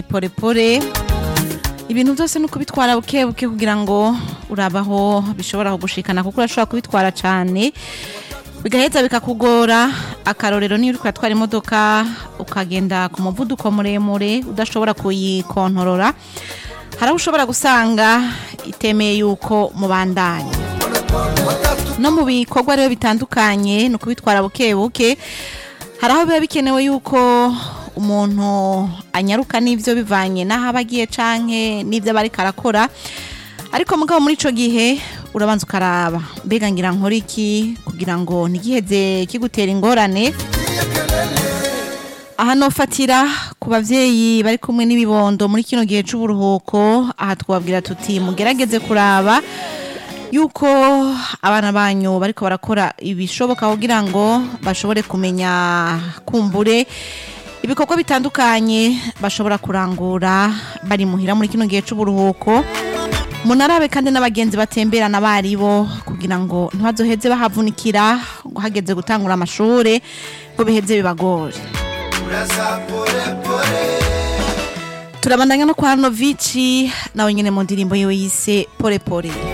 pore pore ibintu byose nuko bitwara buke buke kugira ngo urabaho bishobora kugushikana kuko urashobora kubitwara cyane bigaheza bikakugora. Akarorero ni uriko atwara imodoka ukagenda ku muvuduko muremure udashobora kuyikontorora, haraho ushobora gusanga itemeye yuko mubandanya. No mu bikorwa rero bitandukanye nuko bitwara buke buke, haraho biba bikenewe yuko umuntu anyaruka n'ivyo bivanye naho abagiye canke n'ivyo bari karakora, ariko mugabo muri ico gihe urabanza ukaraba mbega ngira nkora iki kugira ngo ntigiheze kigutera ingorane. Aha nofatira ku bavyeyi bari kumwe n'ibibondo muri kino gihe c'uburuhuko, aha twabwira tuti mugerageze kuraba yuko abana banyu bariko barakora ibishoboka kugira ngo bashobore kumenya kumbure ibikorwa bitandukanye bashobora kurangura bari muhira muri kino gihe c'uburuhuko. Munarabe kandi n'abagenzi batemberana baribo kugira ngo ntibazoheze bahavunikira ngo hageze gutangura amashure ngo biheze bibagore. Turabandanya no kwa Novici nawe nyene mu ndirimbo yiwe yise pore pore.